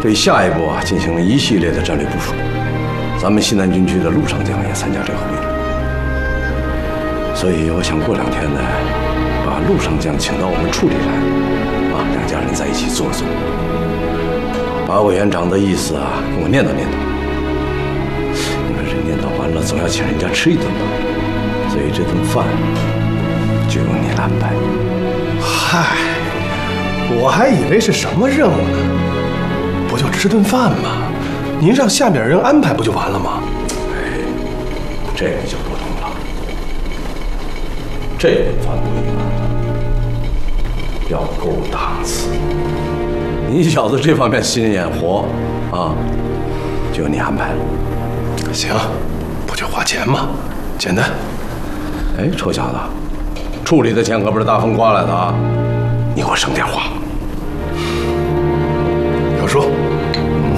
对下一步进行了一系列的战略部署。咱们西南军区的陆上将也参加这个会议，所以我想过2天呢，把陆上将请到我们处里来，2家人在一起坐坐，把委员长的意思给我念叨念叨。你们人念叨完了，总要请人家吃一顿吧，所以这顿饭就由你来安排。 嗨，我还以为是什么任务呢，不就吃顿饭吗？您让下面人安排不就完了吗？ 哎，这个就不同了。这顿饭不一般了，要够档次。你小子这方面心眼活就由你安排了。 行，不就花钱吗？简单。 哎，臭小子，处里的钱可不是大风刮来的你给我省点花。 有数。